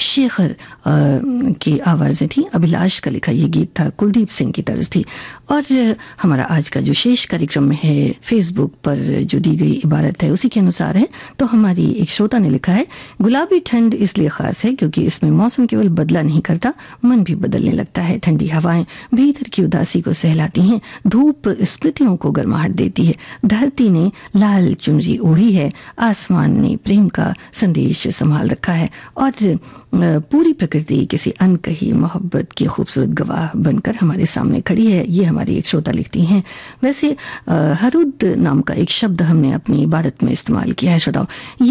शेखर की आवाज़ें थी। अभिलाष का लिखा ये गीत था, कुलदीप सिंह की तर्ज थी। और हमारा आज का जो शेष कार्यक्रम है फेसबुक पर जो दी गई इबारत है उसी के अनुसार है। तो हमारी एक श्रोता ने लिखा है, गुलाबी ठंड इसलिए ख़ास है क्योंकि इसमें मौसम केवल बदला नहीं करता, मन भी बदलने लगता है। ठंडी हवाएं भीतर की उदासी को सहलाती हैं, धूप स्मृतियों को गर्माहट देती है। धरती ने लाल चुनरी ओढ़ी है, आसमान ने प्रेम का संदेश संभाल रखा है और पूरी प्रकृति किसी अनकही मोहब्बत की खूबसूरत गवाह बनकर हमारे सामने खड़ी है। ये हमारी एक श्रोता लिखती हैं। वैसे हरुद नाम का एक शब्द हमने अपनी इबारत में इस्तेमाल किया है। श्रोताओ,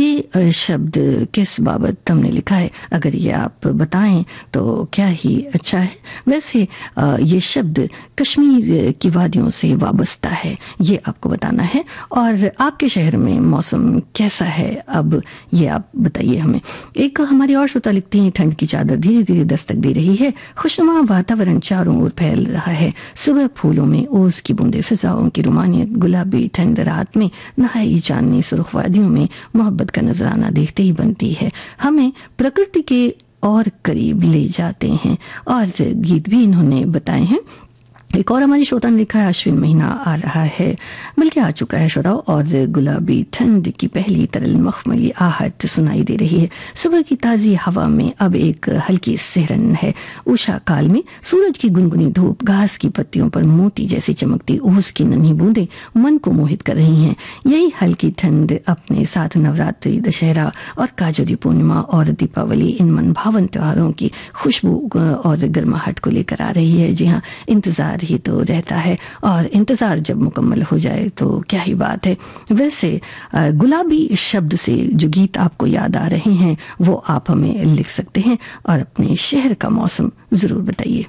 ये शब्द किस बाबत हमने लिखा है, अगर ये आप बताएं तो क्या ही अच्छा है। वैसे ये शब्द कश्मीर की वादियों से वाबस्ता है, ये आपको बताना है। और आपके शहर में मौसम कैसा है, अब ये आप बताइए हमें। एक हमारी और श्रोता लिखती हैं, ठंड की चादर धीरे धीरे दस्तक दे रही है, खुशनुमा वातावरण चारों ओर फैल रहा है। सुबह फूलों में ओस की बूंदे, फिजाओं की रुमानियत, गुलाबी ठंड रात में नहाई चांदनी, सुर्ख वादियों में मोहब्बत का नजराना देखते ही बनती है। हमें प्रकृति के और करीब ले जाते हैं। और गीत भी इन्होंने बताए हैं। एक और हमारी श्रोता ने लिखा है, अश्विन महीना आ रहा है, बल्कि आ चुका है श्रोताओ, और गुलाबी ठंड की पहली तरल मखमली आहट सुनाई दे रही है। सुबह की ताज़ी हवा में अब एक हल्की सिहरन है। उषा काल में सूरज की गुनगुनी धूप घास की पत्तियों पर मोती जैसी चमकती ओस की नन्ही बूंदें मन को मोहित कर रही हैं। यही हल्की ठंड अपने साथ नवरात्रि, दशहरा और काजोरी पूर्णिमा और दीपावली, इन मनभावन त्योहारों की खुशबू और गर्माहट को लेकर आ रही है। जी हाँ, इंतजार ही तो रहता है, और इंतजार जब मुकम्मल हो जाए तो क्या ही बात है। वैसे गुलाबी शब्द से जो गीत आपको याद आ रहे हैं वो आप हमें लिख सकते हैं और अपने शहर का मौसम जरूर बताइए।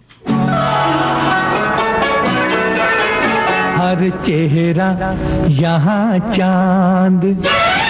हर चेहरा यहाँ चांद